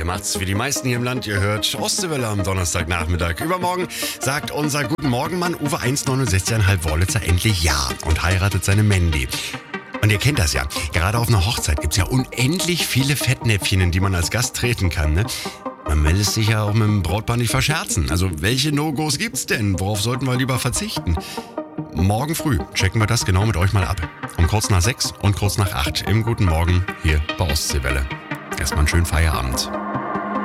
macht's wie die meisten hier im Land. Ihr hört Ostseewelle am Donnerstagnachmittag. Übermorgen sagt unser Guten Morgen-Mann Uwe 1,69,5 Wollitzer endlich ja und heiratet seine Mandy. Und ihr kennt das ja. Gerade auf einer Hochzeit gibt's ja unendlich viele Fettnäpfchen, in die man als Gast treten kann, ne? Man will es sich ja auch mit dem Brautpaar nicht verscherzen. Also welche No-Gos gibt's denn? Worauf sollten wir lieber verzichten? Morgen früh checken wir das genau mit euch mal ab. Um kurz nach 6 und kurz nach 8 im Guten Morgen hier bei Ostseewelle. Erstmal einen schönen Feierabend.